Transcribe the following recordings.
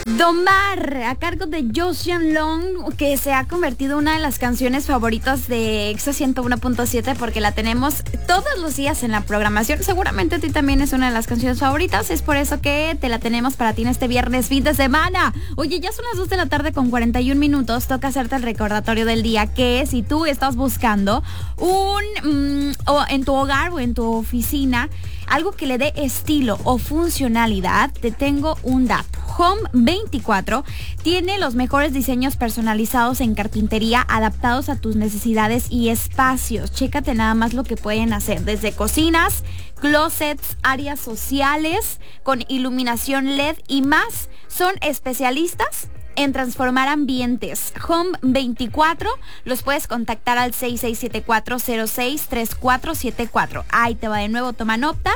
Domar, a cargo de Joseon Long, que se ha convertido en una de las canciones favoritas de Exa 101.7 porque la tenemos todos los días en la programación. Seguramente a ti también es una de las canciones favoritas, es por eso que te la tenemos para ti en este viernes, fin de semana. Oye, ya son las 2 de la tarde con 41 minutos, toca hacerte el recordatorio del día que si tú estás buscando o en tu hogar o en tu oficina, algo que le dé estilo o funcionalidad, te tengo un dato. Home 24 tiene los mejores diseños personalizados en carpintería adaptados a tus necesidades y espacios. Chécate nada más lo que pueden hacer, desde cocinas, closets, áreas sociales, con iluminación LED y más. Son especialistas en transformar ambientes. Home 24, los puedes contactar al 6674063474. Ahí te va de nuevo, toma nota,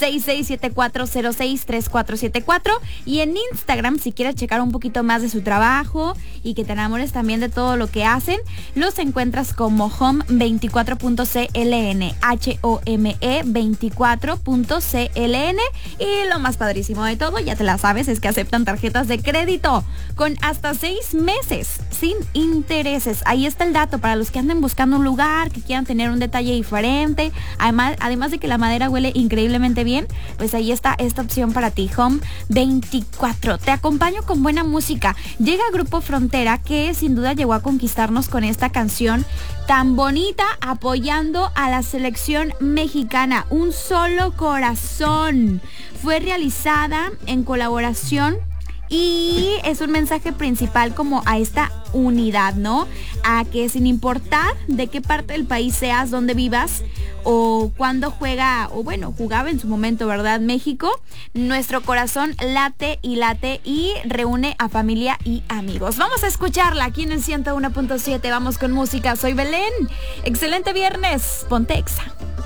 6674063474. Y en Instagram, si quieres checar un poquito más de su trabajo y que te enamores también de todo lo que hacen, los encuentras como home24.cln, HOME 24.cln. Y lo más padrísimo de todo, ya te la sabes, es que aceptan tarjetas de crédito con hasta 6 meses sin intereses. Ahí está el dato para los que anden buscando un lugar, que quieran tener un detalle diferente. Además de que la madera huele increíblemente bien, pues ahí está esta opción para ti. Home 24. Te acompaño con buena música. Llega Grupo Frontera, que sin duda llegó a conquistarnos con esta canción tan bonita, apoyando a la selección mexicana. Un solo corazón. Fue realizada en colaboración y es un mensaje principal como a esta unidad, ¿no? A que sin importar de qué parte del país seas, dónde vivas o cuándo juega, o bueno, jugaba en su momento, ¿verdad? México, nuestro corazón late y reúne a familia y amigos. Vamos a escucharla aquí en el 101.7. Vamos con música. Soy Belén. Excelente viernes. Ponte Exa.